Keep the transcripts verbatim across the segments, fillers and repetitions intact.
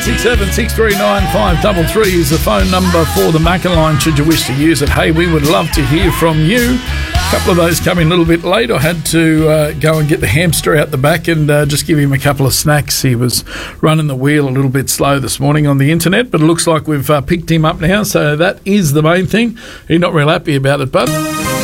six seven, six three nine, five three three is the phone number for the Macca line should you wish to use it. Hey, we would love to hear from you. A couple of those coming a little bit late. I had to uh, go and get the hamster out the back and uh, just give him a couple of snacks. He was running the wheel a little bit slow this morning on the internet, but it looks like we've uh, picked him up now, so that is the main thing. You're not real happy about it, bud.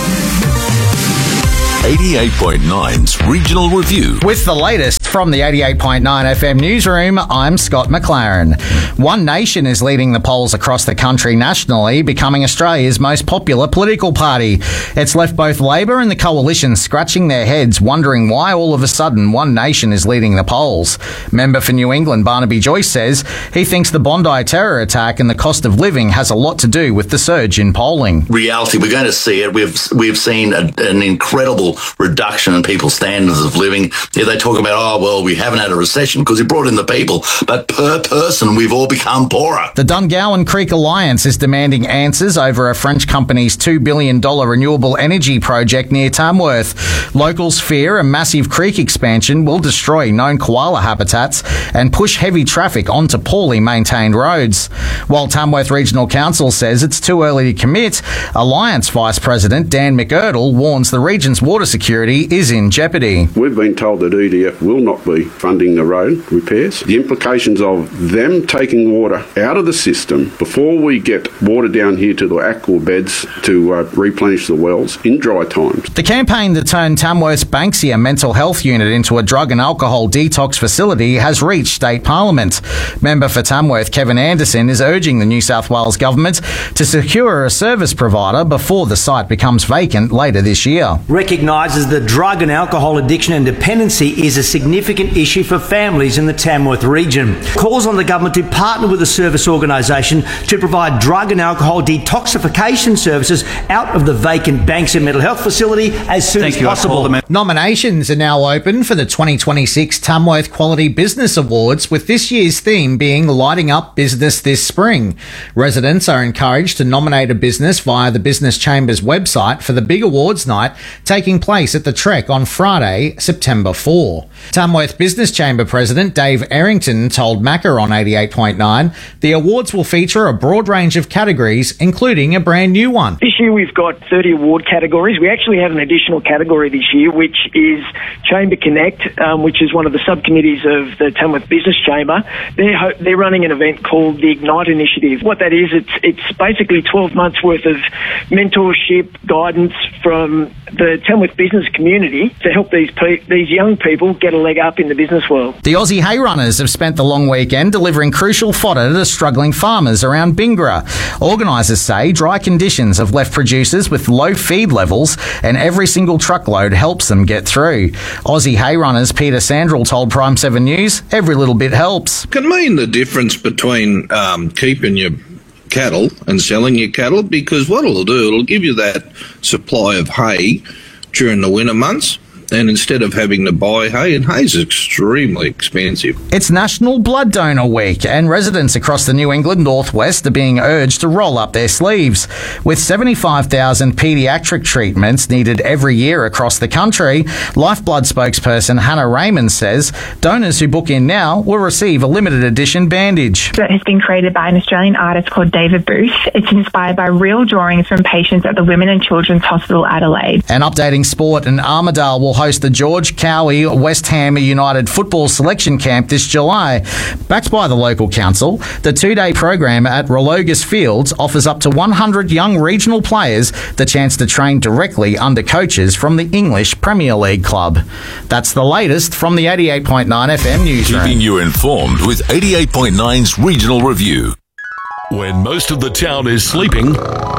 eighty-eight point nine's Regional Review. With the latest from the eighty-eight point nine F M newsroom, I'm Scott McLaren. One Nation is leading the polls across the country nationally, becoming Australia's most popular political party. It's left both Labor and the Coalition scratching their heads, wondering why all of a sudden One Nation is leading the polls. Member for New England, Barnaby Joyce, says he thinks the Bondi terror attack and the cost of living has a lot to do with the surge in polling. Reality, we're going to see it. We've we've seen a, an incredible reduction in people's standards of living. Yeah, they talk about, oh, well, we haven't had a recession because we brought in the people, but per person, we've all become poorer. The Dungowan Creek Alliance is demanding answers over a French company's two billion dollars renewable energy project near Tamworth. Locals fear a massive creek expansion will destroy known koala habitats and push heavy traffic onto poorly maintained roads. While Tamworth Regional Council says it's too early to commit, Alliance Vice President Dan McErdle warns the region's water security is in jeopardy. We've been told that E D F will not be funding the road repairs. The implications of them taking water out of the system before we get water down here to the aqua beds to uh, replenish the wells in dry times. The campaign that turned Tamworth's Banksia mental health unit into a drug and alcohol detox facility has reached state parliament. Member for Tamworth Kevin Anderson is urging the New South Wales government to secure a service provider before the site becomes vacant later this year. Recognises that drug and alcohol addiction and dependency is a significant issue for families in the Tamworth region. Calls on the government to partner with a service organisation to provide drug and alcohol detoxification services out of the vacant Banksia mental health facility as soon Thank as you. possible. Nominations are now open for the twenty twenty-six Tamworth Quality Business Awards, with this year's theme being Lighting Up Business this spring. Residents are encouraged to nominate a business via the Business Chamber's website for the big awards night taking place at the Trek on Friday, September fourth. Tamworth Business Chamber President Dave Errington told Macca on eighty-eight point nine the awards will feature a broad range of categories, including a brand new one. This year we've got thirty award categories. We actually have an additional category this year, which is Chamber Connect, um, which is one of the subcommittees of the Tamworth Business Chamber. They're, ho- they're running an event called the Ignite Initiative. What that is, it's it's basically twelve months worth of mentorship, guidance from the Tamworth business community to help these pe- these young people get a leg up in the business world. The Aussie Hay Runners have spent the long weekend delivering crucial fodder to struggling farmers around Bingra. Organisers say dry conditions have left producers with low feed levels, and every single truckload helps them get through. Aussie Hay Runners Peter Sandrell told Prime seven News, every little bit helps. Can mean the difference between um, keeping your cattle and selling your cattle, because what it'll do, it'll give you that supply of hay during the winter months. And instead of having to buy hay, and hay's extremely expensive. It's National Blood Donor Week, and residents across the New England Northwest are being urged to roll up their sleeves. With seventy-five thousand paediatric treatments needed every year across the country, Lifeblood spokesperson Hannah Raymond says donors who book in now will receive a limited edition bandage. It has been created by an Australian artist called David Booth. It's inspired by real drawings from patients at the Women and Children's Hospital Adelaide. And updating sport, and Armidale will host the George Cowie West Ham United football selection camp this July. Backed by the local council, the two-day program at Rologus Fields offers up to one hundred young regional players the chance to train directly under coaches from the English Premier League club. That's the latest from the eighty-eight point nine F M newsroom. Keeping you informed with eighty-eight point nine's Regional Review. When most of the town is sleeping,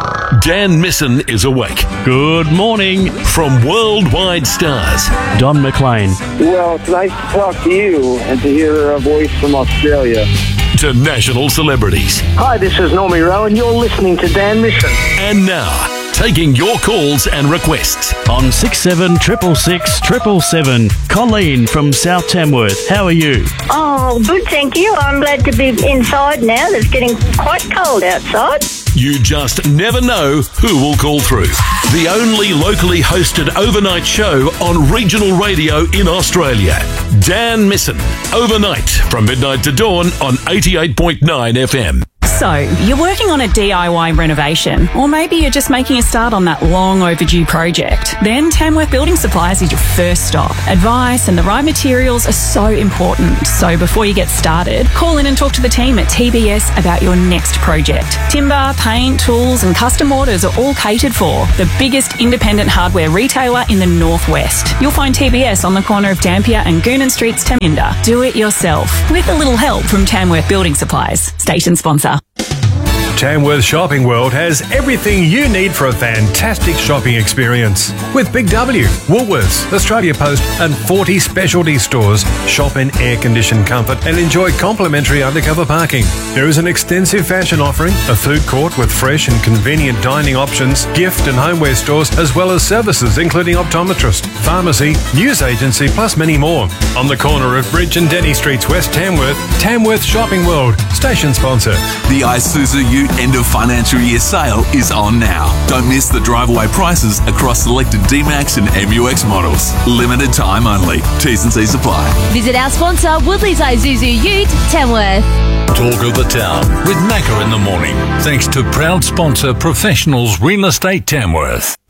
Dan Misson is awake. Good morning. From Worldwide Stars, Don McLean. Well, it's nice to talk to you and to hear a voice from Australia. To national celebrities. Hi, this is Normie Rowe, and you're listening to Dan Misson. And now, taking your calls and requests. On six seven triple six triple seven. Colleen from South Tamworth, how are you? Oh, good, thank you. I'm glad to be inside now. It's getting quite cold outside. You just never know who will call through. The only locally hosted overnight show on regional radio in Australia. Dan Misson, overnight from midnight to dawn on eighty-eight point nine F M. So, you're working on a D I Y renovation, or maybe you're just making a start on that long overdue project. Then Tamworth Building Supplies is your first stop. Advice and the right materials are so important. So before you get started, call in and talk to the team at T B S about your next project. Timber, paint, tools and custom orders are all catered for. The biggest independent hardware retailer in the Northwest. You'll find T B S on the corner of Dampier and Goonan Streets, Taminda. Do it yourself, with a little help from Tamworth Building Supplies, station sponsor. Tamworth Shopping World has everything you need for a fantastic shopping experience. With Big W, Woolworths, Australia Post and forty specialty stores, shop in air-conditioned comfort and enjoy complimentary undercover parking. There is an extensive fashion offering, a food court with fresh and convenient dining options, gift and homeware stores, as well as services including optometrist, pharmacy, news agency, plus many more. On the corner of Bridge and Denny Streets, West Tamworth, Tamworth Shopping World, station sponsor. The Isuzu Ute end of financial year sale is on now. Don't miss the drive-away prices across selected D-Max and M U X models. Limited time only. T's and C's apply. Visit our sponsor, Woodley's Isuzu Ute, Tamworth. Talk of the Town with Macca in the morning. Thanks to proud sponsor Professionals Real Estate Tamworth.